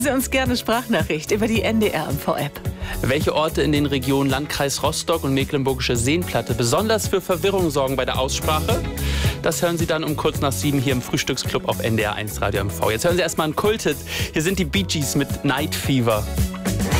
Sie uns gerne Sprachnachricht über die NDR-MV-App. Welche Orte in den Regionen Landkreis Rostock und Mecklenburgische Seenplatte besonders für Verwirrung sorgen bei der Aussprache? Das hören Sie dann um kurz nach 7 hier im Frühstücksclub auf NDR 1 Radio MV. Jetzt hören Sie erstmal einen Kulthit. Hier sind die Bee Gees mit Night Fever.